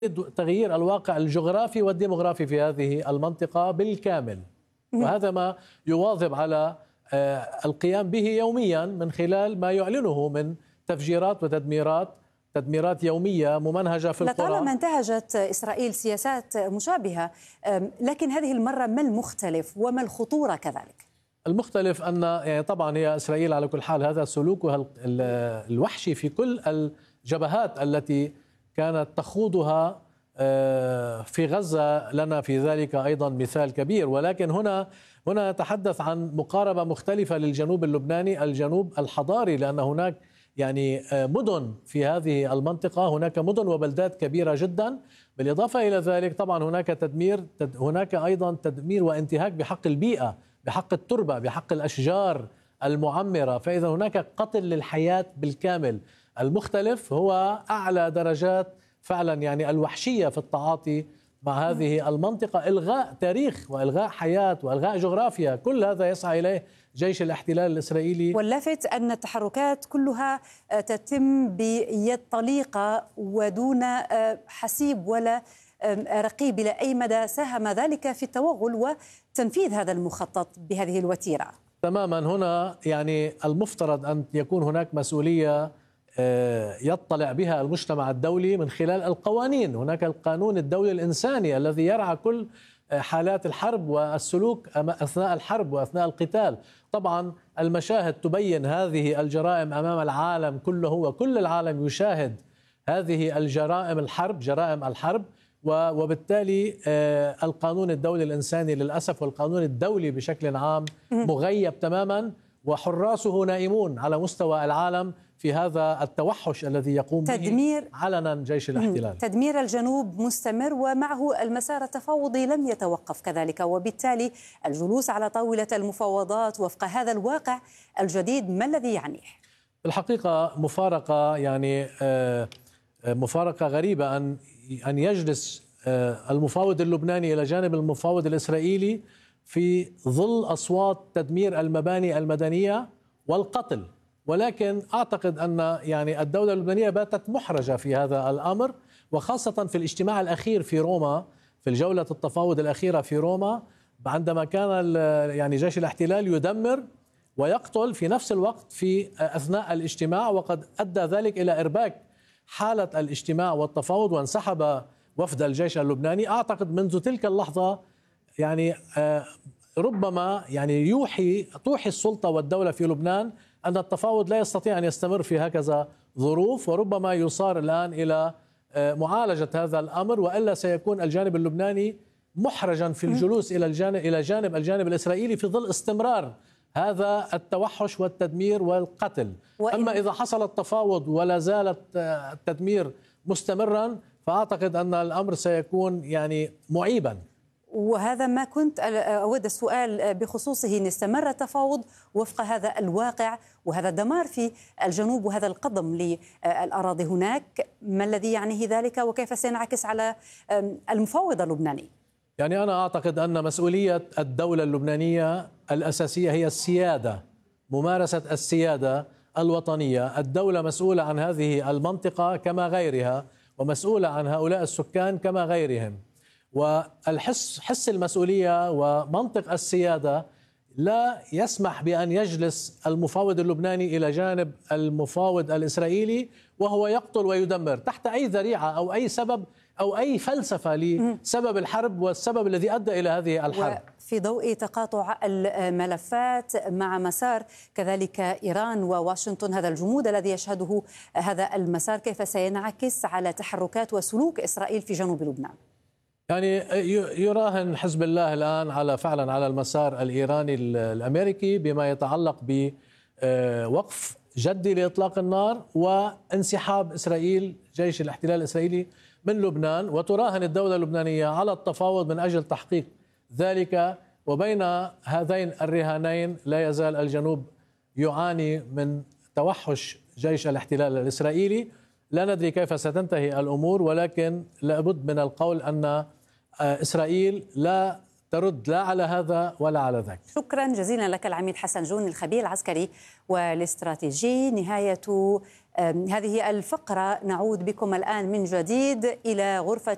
تغيير الواقع الجغرافي والديمغرافي في هذه المنطقة بالكامل، وهذا ما يواظب على القيام به يوميا من خلال ما يعلنه من تفجيرات تدميرات يومية ممنهجة في القرى. لطالما انتهجت إسرائيل سياسات مشابهة، لكن هذه المرة ما المختلف وما الخطورة كذلك؟ المختلف أن يعني طبعا هي إسرائيل على كل حال هذا سلوكها الوحشي في كل الجبهات التي كانت تخوضها في غزة لنا في ذلك أيضا مثال كبير، ولكن هنا نتحدث عن مقاربة مختلفة للجنوب اللبناني، الجنوب الحضاري، لأن هناك يعني مدن في هذه المنطقة، هناك مدن وبلدات كبيرة جدا. بالإضافة إلى ذلك طبعا هناك أيضا تدمير وانتهاك بحق البيئة، بحق التربة، بحق الأشجار المعمرة، فإذا هناك قتل للحياة بالكامل. المختلف هو أعلى درجات فعلا يعني الوحشية في التعاطي مع هذه المنطقة، إلغاء تاريخ وإلغاء حياة وإلغاء جغرافيا، كل هذا يسعى إليه جيش الاحتلال الإسرائيلي. واللافت أن التحركات كلها تتم بيد طليقة ودون حسيب ولا رقيب. إلى أي مدى ساهم ذلك في التوغل وتنفيذ هذا المخطط بهذه الوتيرة؟ تماما، هنا يعني المفترض أن يكون هناك مسؤولية يطلع بها المجتمع الدولي من خلال القوانين. هناك القانون الدولي الإنساني الذي يرعى كل حالات الحرب والسلوك أثناء الحرب وأثناء القتال. طبعا المشاهد تبين هذه الجرائم أمام العالم كله، وكل العالم يشاهد هذه الجرائم جرائم الحرب، وبالتالي القانون الدولي الإنساني للأسف والقانون الدولي بشكل عام مغيب تماما، وحراسه نائمون على مستوى العالم في هذا التوحش الذي يقوم به علنا جيش الاحتلال. تدمير الجنوب مستمر، ومعه المسار التفاوضي لم يتوقف كذلك، وبالتالي الجلوس على طاولة المفاوضات وفق هذا الواقع الجديد ما الذي يعنيه؟ بالحقيقة مفارقة، يعني مفارقة غريبة أن يجلس المفاوض اللبناني إلى جانب المفاوض الإسرائيلي في ظل أصوات تدمير المباني المدنية والقتل. ولكن أعتقد أن يعني الدولة اللبنانية باتت محرجة في هذا الأمر، وخاصة في الاجتماع الأخير في روما، في الجولة التفاوض الأخيرة في روما، عندما كان يعني جيش الاحتلال يدمر ويقتل في نفس الوقت في أثناء الاجتماع، وقد أدى ذلك إلى إرباك حالة الاجتماع والتفاوض وانسحب وفد الجيش اللبناني. أعتقد منذ تلك اللحظة يعني ربما يعني توحي السلطة والدولة في لبنان أن التفاوض لا يستطيع أن يستمر في هكذا ظروف، وربما يصار الآن إلى معالجة هذا الأمر، وإلا سيكون الجانب اللبناني محرجا في الجلوس إلى جانب الجانب الإسرائيلي في ظل استمرار هذا التوحش والتدمير والقتل. أما إذا حصل التفاوض ولا زال التدمير مستمرا، فأعتقد أن الأمر سيكون يعني معيبا. وهذا ما كنت أود السؤال بخصوصه، إن استمر التفاوض وفق هذا الواقع وهذا الدمار في الجنوب وهذا القضم للأراضي هناك، ما الذي يعنيه ذلك وكيف سينعكس على المفاوض اللبناني؟ يعني أنا أعتقد أن مسؤولية الدولة اللبنانية الأساسية هي السيادة، ممارسة السيادة الوطنية. الدولة مسؤولة عن هذه المنطقة كما غيرها، ومسؤولة عن هؤلاء السكان كما غيرهم، حس المسؤولية ومنطق السيادة لا يسمح بأن يجلس المفاوض اللبناني إلى جانب المفاوض الإسرائيلي وهو يقتل ويدمر تحت أي ذريعة أو أي سبب أو أي فلسفة لسبب الحرب والسبب الذي أدى إلى هذه الحرب. في ضوء تقاطع الملفات مع مسار كذلك إيران وواشنطن، هذا الجمود الذي يشهده هذا المسار كيف سينعكس على تحركات وسلوك إسرائيل في جنوب لبنان؟ يعني يراهن حزب الله الآن فعلا على المسار الإيراني الأمريكي بما يتعلق بوقف جدي لإطلاق النار وانسحاب إسرائيل، جيش الاحتلال الإسرائيلي من لبنان، وتراهن الدولة اللبنانية على التفاوض من أجل تحقيق ذلك. وبين هذين الرهانين لا يزال الجنوب يعاني من توحش جيش الاحتلال الإسرائيلي. لا ندري كيف ستنتهي الأمور، ولكن لابد من القول أن إسرائيل لا ترد لا على هذا ولا على ذاك. شكرا جزيلا لك العميد حسن جون، الخبير العسكري والاستراتيجي. نهاية هذه الفقرة، نعود بكم الآن من جديد إلى غرفة